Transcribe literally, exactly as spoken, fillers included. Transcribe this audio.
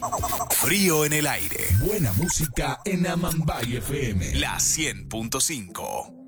Frío en el aire. Buena música en Amambay F M. La cien punto cinco.